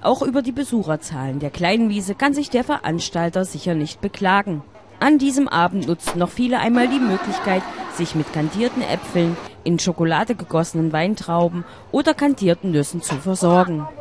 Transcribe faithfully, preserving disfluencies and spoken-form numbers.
Auch über die Besucherzahlen der kleinen Wiese kann sich der Veranstalter sicher nicht beklagen. An diesem Abend nutzten noch viele einmal die Möglichkeit, sich mit kandierten Äpfeln, in Schokolade gegossenen Weintrauben oder kandierten Nüssen zu versorgen.